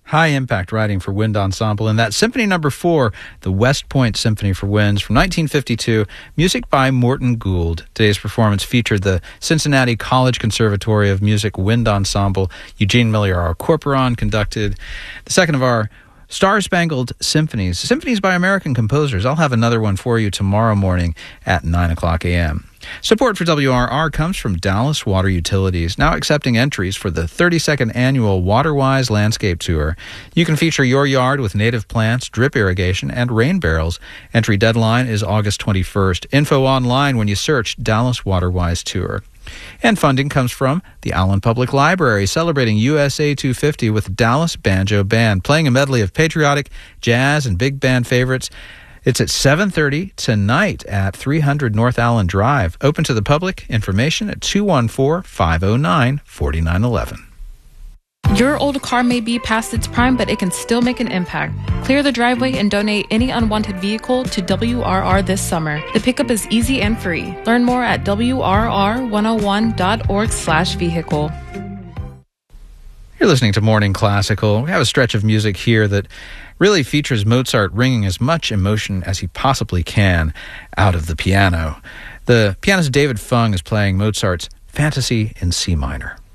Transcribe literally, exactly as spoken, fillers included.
high-impact writing for wind ensemble. And that Symphony Number Four, the West Point Symphony for Winds from nineteen fifty-two, music by Morton Gould. Today's performance featured the Cincinnati College Conservatory of Music Wind Ensemble. Eugene Miller Corporon conducted the second of our Star-Spangled Symphonies, symphonies by American composers. I'll have another one for you tomorrow morning at nine o'clock a.m. Support for W R R comes from Dallas Water Utilities, now accepting entries for the thirty-second annual WaterWise Landscape Tour. You can feature your yard with native plants, drip irrigation, and rain barrels. Entry deadline is August twenty-first. Info online when you search Dallas WaterWise Tour. And funding comes from the Allen Public Library, celebrating U S A two fifty with Dallas Banjo Band, playing a medley of patriotic, jazz, and big band favorites. It's at seven thirty tonight at three hundred North Allen Drive. Open to the public. Information at two one four, five oh nine, four nine one one. Your old car may be past its prime, but it can still make an impact. Clear the driveway and donate any unwanted vehicle to W R R this summer. The pickup is easy and free. Learn more at W R R one oh one dot org slash vehicle. You're listening to Morning Classical. We have a stretch of music here that really features Mozart wringing as much emotion as he possibly can out of the piano. The pianist David Fung is playing Mozart's Fantasy in C minor.